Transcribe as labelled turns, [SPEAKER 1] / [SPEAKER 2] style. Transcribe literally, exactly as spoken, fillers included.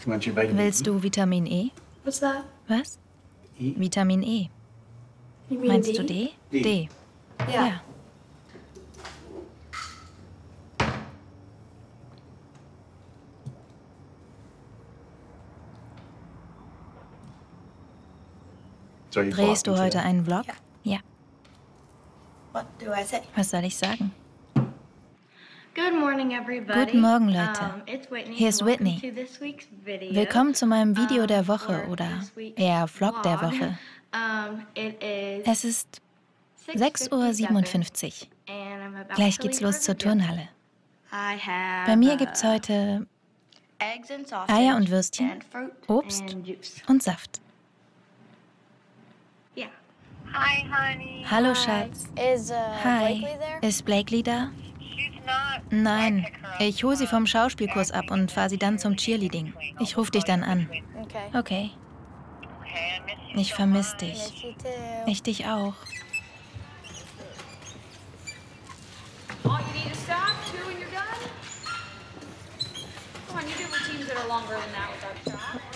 [SPEAKER 1] Want your vitamin
[SPEAKER 2] Willst
[SPEAKER 1] E?
[SPEAKER 2] du Vitamin E?
[SPEAKER 3] What's that?
[SPEAKER 2] Was?
[SPEAKER 1] E?
[SPEAKER 2] Vitamin E.
[SPEAKER 3] You mean
[SPEAKER 2] Meinst
[SPEAKER 3] D?
[SPEAKER 2] du D?
[SPEAKER 1] D.
[SPEAKER 2] D.
[SPEAKER 3] Yeah.
[SPEAKER 2] Ja.
[SPEAKER 1] So you
[SPEAKER 2] Drehst du
[SPEAKER 1] vlogging
[SPEAKER 2] heute
[SPEAKER 1] today?
[SPEAKER 2] einen Vlog?
[SPEAKER 3] Ja.
[SPEAKER 2] Ja.
[SPEAKER 3] What do I say?
[SPEAKER 2] Was soll ich sagen?
[SPEAKER 4] Good morning, everybody.
[SPEAKER 2] Guten Morgen, Leute.
[SPEAKER 4] Um, it's Whitney.
[SPEAKER 2] Hier ist
[SPEAKER 4] and welcome
[SPEAKER 2] Whitney.
[SPEAKER 4] to this week's video.
[SPEAKER 2] Willkommen zu meinem Video der
[SPEAKER 4] Um,
[SPEAKER 2] Woche
[SPEAKER 4] or
[SPEAKER 2] oder
[SPEAKER 4] this week's
[SPEAKER 2] eher Vlog der
[SPEAKER 4] vlog.
[SPEAKER 2] Woche.
[SPEAKER 4] Um, it is
[SPEAKER 2] Es ist sechs Uhr siebenundfünfzig.
[SPEAKER 4] and I'm about
[SPEAKER 2] Gleich
[SPEAKER 4] to
[SPEAKER 2] geht's
[SPEAKER 4] leave
[SPEAKER 2] los
[SPEAKER 4] for
[SPEAKER 2] zur
[SPEAKER 4] the gym.
[SPEAKER 2] Turnhalle.
[SPEAKER 4] I have,
[SPEAKER 2] Bei mir
[SPEAKER 4] uh,
[SPEAKER 2] gibt's heute
[SPEAKER 4] eggs and sausage
[SPEAKER 2] Eier und Würstchen,
[SPEAKER 4] and fruit
[SPEAKER 2] Obst
[SPEAKER 4] and juice.
[SPEAKER 2] und Saft.
[SPEAKER 4] Yeah.
[SPEAKER 5] Hi, honey.
[SPEAKER 2] Hallo, Schatz.
[SPEAKER 5] Is uh,
[SPEAKER 2] Hi.
[SPEAKER 5] Blakely there?
[SPEAKER 2] Ist Blakely da?
[SPEAKER 5] She's not.
[SPEAKER 2] Nein.
[SPEAKER 5] I pick her up
[SPEAKER 2] Ich hole sie vom
[SPEAKER 5] from
[SPEAKER 2] Schauspielkurs ab und fahre sie dann zum Cheerleading. Ich rufe dich dann an.
[SPEAKER 5] Okay.
[SPEAKER 2] Okay.
[SPEAKER 5] Okay, I miss you
[SPEAKER 2] Ich
[SPEAKER 5] so
[SPEAKER 2] vermiss
[SPEAKER 5] much.
[SPEAKER 2] dich.
[SPEAKER 5] Miss you too.
[SPEAKER 2] Ich dich auch.
[SPEAKER 6] All you need is stop, two, and you're done. Come on, you do routines that are longer than that without a shot.